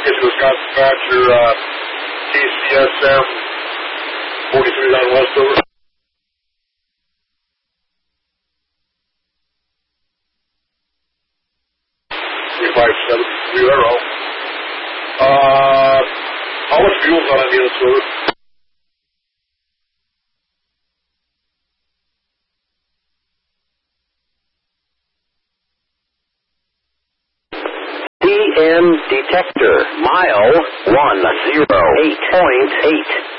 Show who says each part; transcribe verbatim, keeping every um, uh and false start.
Speaker 1: get to Wisconsin Patcher, uh, T C S M, forty-three nine West, over. three five seven zero. Uh, how much fuel's on that unit, over?
Speaker 2: T M detector, mile one zero eight point eight.